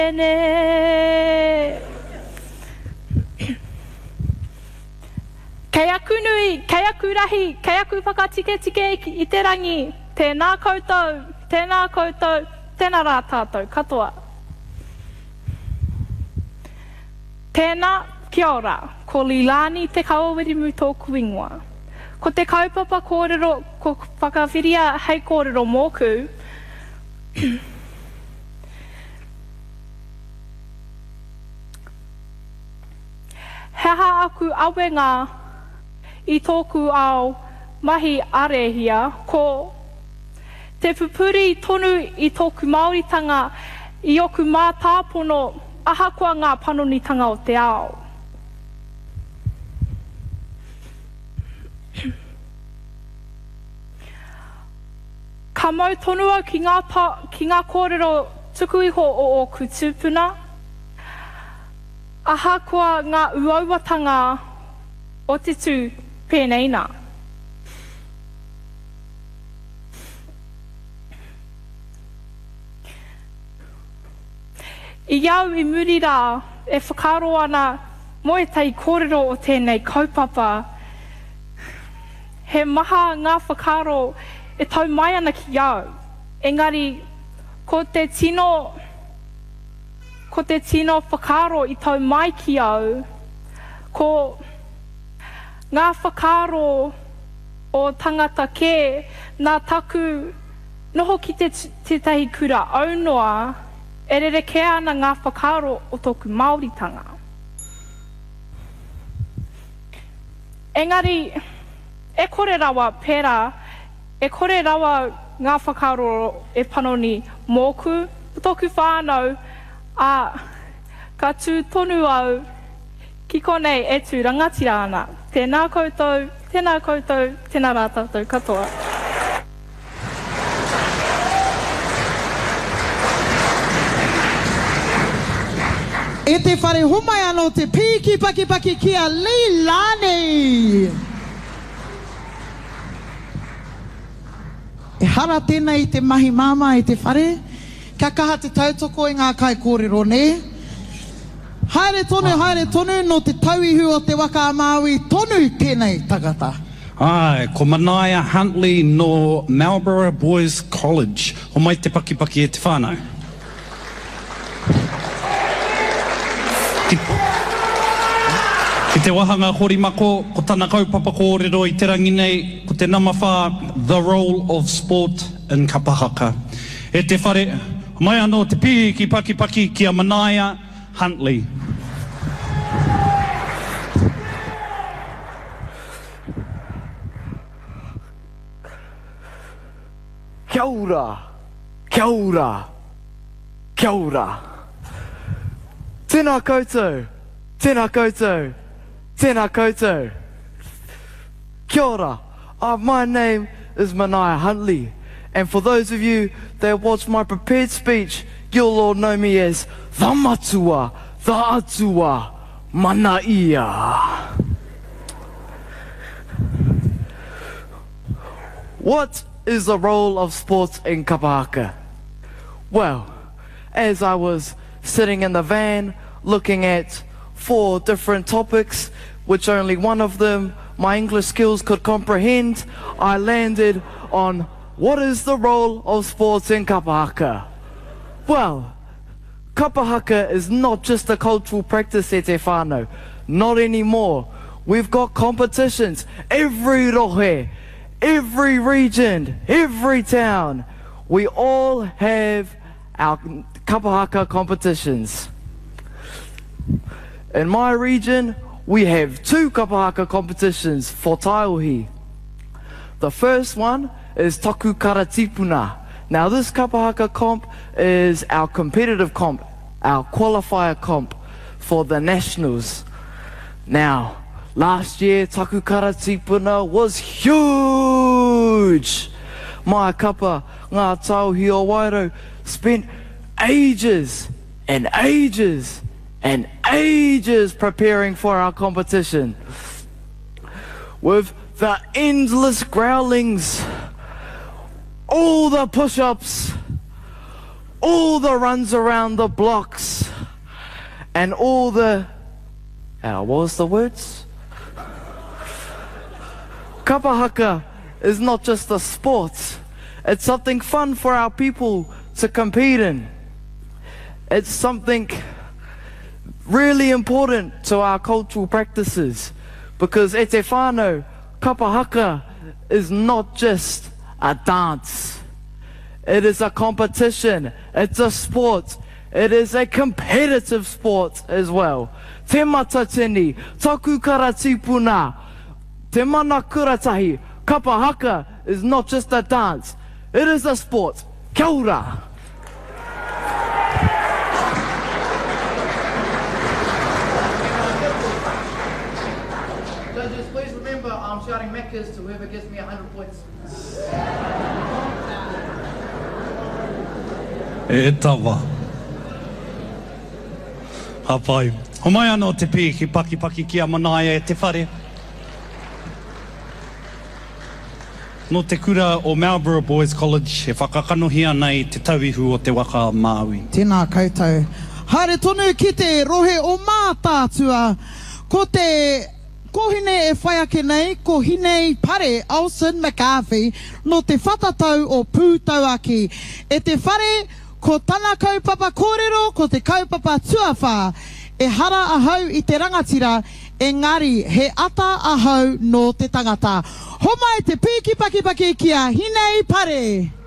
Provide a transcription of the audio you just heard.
Kei aku nui, kei aku rahi, kei aku whakatike tike I te rangi, tēnā koutou, tēnā rā tātou, katoa. Tēnā, kia ora, ko Lilani te kauawirimu tōku ingoa. Ko te kaupapa kōrero, ko whakawhiria hei kōrero mōku, heha aku awenga I tōku ao mahi arehia, ko te pupuri tonu I tōku Māoritanga I oku mā tāpono ahakoa ngā panonitanga o te ao. Ka mau tonua ki ngā kōrero tuku iho o oku tūpuna, ahakoa ngā uauatanga o te tū pēnei nā. I iau I muri rā e whakaro ana mo e tei kōrero o tēnei kaupapa. He maha ngā whakaro e tau mai ana ki iau. Engari, ko te tino whakaro I tau mai ki au, ko ngā whakaro o tangata kē, nā taku noho ki te tahi kura aunoa, e rereke ana ngā whakaro o tōku Māoritanga. Engari, e kore rawa pērā, e kore rawa ngā whakaro e panoni mōku, tōku whānau, a ka tū tonu au, ki konei e tū rangatira ana. Tēnā koutou, tēnā rā tātou katoa. E te whare humai anō te piki paki kia Lilani. E hara tēnei te mahi māma I te whare, kia kaha te tautoko I ngā kai kōrero ne. Haere tonu no te tauihu o te waka a Māui, tonu tēnei tagata. Ai, ko Manaia Huntley no Marlborough Boys College. O mai te paki e te whānau. Ki te wahanga horimako, ko tana kaupapa kōrero I te rangi nei, ko te namawha, the role of sport in kapahaka. E te whare, mai anō te piki paki kia Manaia Huntley. Kia ora, kia ora, kia ora. Tēnā koutou, tēnā koutou, tēnā koutou. Kia ora, my name is Manaia Huntley, and for those of you that watched my prepared speech, you'll all know me as the matua, the atua, Manaia. What is the role of sports in Kapahaka? Well, as I was sitting in the van looking at 4 different topics, which only one of them my English skills could comprehend, I landed on what is the role of sports in Kapahaka? Well, Kapahaka is not just a cultural practice e te whānau. Not anymore. We've got competitions. Every rohe, every region, every town, we all have our Kapahaka competitions. In my region, we have 2 Kapahaka competitions for Taiuhi. The first one is Taku Karatipuna. Now this Kapahaka comp is our competitive comp, our qualifier comp for the nationals. Now, last year, Taku Karatipuna was huge. My kapa, ngā tauhi o Wairau, spent ages and ages and ages preparing for our competition. With the endless growlings, all the push-ups, all the runs around the blocks, and all the, what was the words? Kapa haka is not just a sport. It's something fun for our people to compete in. It's something really important to our cultural practices, because e te whānau, kapa haka is not just a dance. It is a competition. It's a sport. It is a competitive sport as well. Te matatini, taku karatipuna, te mana kuratahi. Kapa haka is not just a dance. It is a sport. Kia ora. Judges, please remember I'm shouting Macca's to whoever gives me 100 points. E tawa. Hapai. Homai anō te pī ki paki ki a manaia e te whare. No te kura o Marlborough Boys College, e whakakanohi ana i te tauihu o te waka Māui. Tēnā koutou. Haere tonu ki te rohe o mātātua, ko te kohine e whai ake nei, ko hinei pare Alison McCarthy no te whatatau o Pūtauaki. E te whare ko tana kaupapa kōrero, ko te kaupapa tuawha, e hara ahau i te rangatira, engari he ata ahau no te tangata. Homai te pīki paki kia hinei pare.